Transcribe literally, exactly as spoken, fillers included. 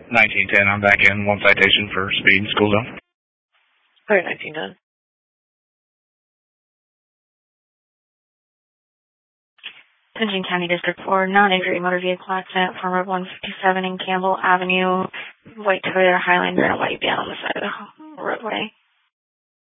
nineteen ten, I'm back in. One citation for speed in school zone. Okay, nineteen ten. Dungeon County District four, non-injury motor vehicle accident from Road one fifty-seven in Campbell Avenue. White Toyota Highlander and a white van on the side of the roadway.